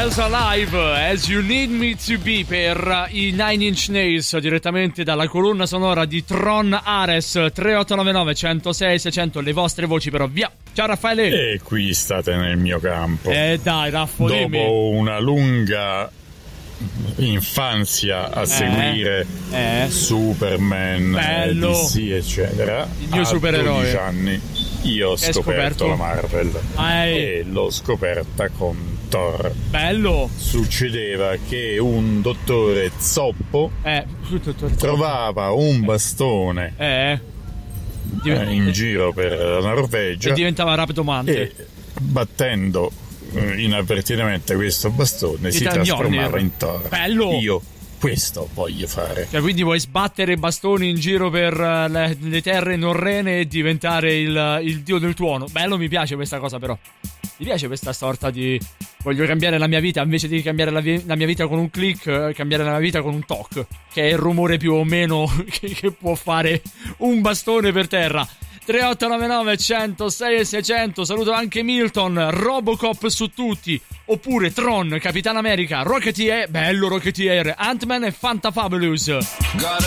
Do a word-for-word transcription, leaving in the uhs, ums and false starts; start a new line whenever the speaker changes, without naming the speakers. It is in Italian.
Angels Alive, As You Need Me To Be per i Nine Inch Nails, direttamente dalla colonna sonora di Tron Ares. Tre otto nove nove uno zero sei sei zero zero, le vostre voci però, via. Ciao Raffaele.
E qui state nel mio campo.
Eh dai Raffo,
dopo
dimmi.
una lunga infanzia a
eh,
seguire
eh.
Superman,
bello.
D C eccetera,
il mio
a
supereroe.
dodici anni io ho scoperto,
scoperto
la Marvel
Ehi.
e l'ho scoperta con Thor.
Bello.
Succedeva che un dottore zoppo
eh.
trovava un bastone
eh.
Divent- in giro per la Norvegia
e diventava Raptomante
e battendo inavvertitamente questo bastone si trasformava in Thor.
Bello.
Io questo voglio fare.
Cioè, quindi vuoi sbattere bastoni in giro per le, le terre norrene e diventare il, il dio del tuono. Bello, mi piace questa cosa però. Mi piace questa sorta di voglio cambiare la mia vita, invece di cambiare la, vi- la mia vita con un click, cambiare la mia vita con un toc, che è il rumore più o meno che, che può fare un bastone per terra. Tre otto nove nove uno zero sei sei zero zero. Saluto anche Milton. Robocop su tutti, oppure Tron, Capitan America, Rocketeer, bello Rocketeer, Ant-Man e Fantafabulous.